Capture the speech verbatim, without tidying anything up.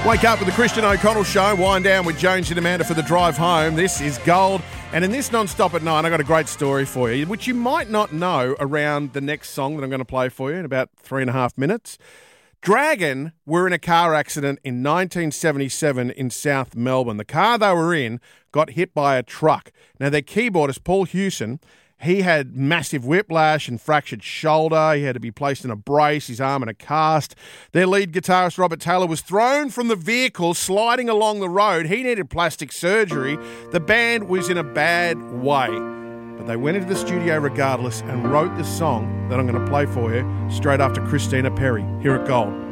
Wake up with the Christian O'Connell Show. Wind down with Jones and Amanda for the drive home. This is Gold. And in this Non-Stop at Nine, I've got a great story for you, which you might not know around the next song that I'm going to play for you in about three and a half minutes. Dragon were in a car accident in nineteen seventy-seven in South Melbourne. The car they were in got hit by a truck. Now, their keyboardist, Paul Hewson, he had massive whiplash and fractured shoulder. He had to be placed in a brace, his arm in a cast. Their lead guitarist, Robert Taylor, was thrown from the vehicle sliding along the road. He needed plastic surgery. The band was in a bad way. But they went into the studio regardless and wrote the song that I'm going to play for you straight after Christina Perri here at Gold.